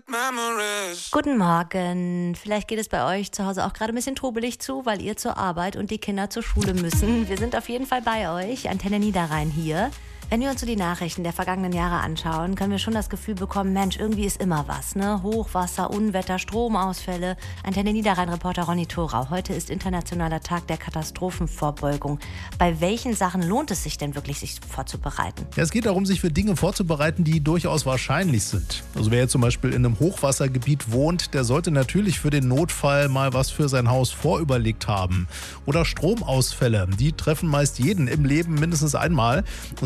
Guten Morgen. Vielleicht geht es bei euch zu Hause auch gerade ein bisschen trubelig zu, weil ihr zur Arbeit und die Kinder zur Schule müssen. Wir sind auf jeden Fall bei euch. Antenne Niederrhein hier. Wenn wir uns so die Nachrichten der vergangenen Jahre anschauen, können wir schon das Gefühl bekommen, Mensch, irgendwie ist immer was, ne? Hochwasser, Unwetter, Stromausfälle. Antenne Niederrhein-Reporter Ronny Thorau. Heute ist Internationaler Tag der Katastrophenvorbeugung. Bei welchen Sachen lohnt es sich denn wirklich, sich vorzubereiten? Ja, es geht darum, sich für Dinge vorzubereiten, die durchaus wahrscheinlich sind. Also wer jetzt zum Beispiel in einem Hochwassergebiet wohnt, der sollte natürlich für den Notfall mal was für sein Haus vorüberlegt haben. Oder Stromausfälle, die treffen meist jeden im Leben mindestens einmal.